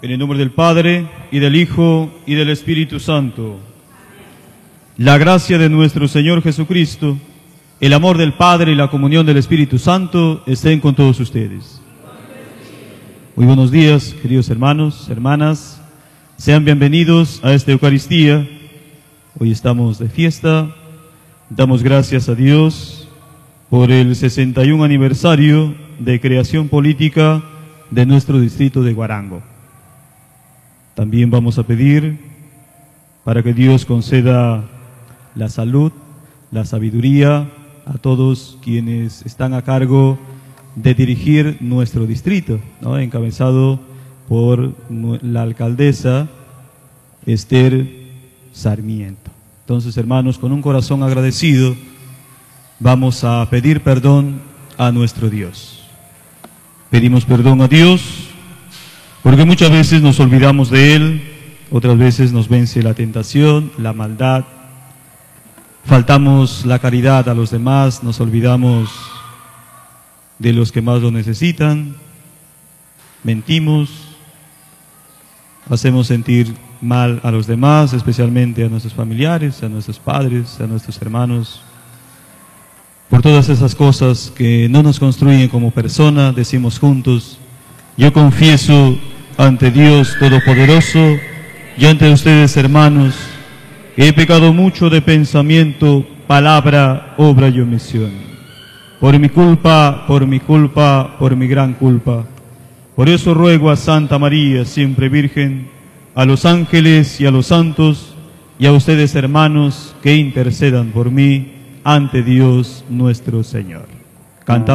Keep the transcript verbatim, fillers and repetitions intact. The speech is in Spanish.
En el nombre del Padre, y del Hijo, y del Espíritu Santo. La gracia de nuestro Señor Jesucristo, el amor del Padre y la comunión del Espíritu Santo estén con todos ustedes. Muy buenos días, queridos hermanos, hermanas. Sean bienvenidos a esta Eucaristía. Hoy estamos de fiesta. Damos gracias a Dios por el sesenta y un aniversario de creación política de nuestro distrito de Huarango. También vamos a pedir para que Dios conceda la salud, la sabiduría a todos quienes están a cargo de dirigir nuestro distrito, ¿no? Encabezado por la alcaldesa Esther Sarmiento. Entonces, hermanos, con un corazón agradecido, vamos a pedir perdón a nuestro Dios. Pedimos perdón a Dios porque muchas veces nos olvidamos de Él, otras veces nos vence la tentación, la maldad, faltamos la caridad a los demás, nos olvidamos de los que más lo necesitan, mentimos, hacemos sentir mal a los demás, especialmente a nuestros familiares, a nuestros padres, a nuestros hermanos. Por todas esas cosas que no nos construyen como persona, decimos juntos: yo confieso ante Dios Todopoderoso y ante ustedes, hermanos, que he pecado mucho de pensamiento, palabra, obra y omisión. Por mi culpa, por mi culpa, por mi gran culpa. Por eso ruego a Santa María, siempre Virgen, a los ángeles y a los santos, y a ustedes, hermanos, que intercedan por mí ante Dios nuestro Señor. Cantamos.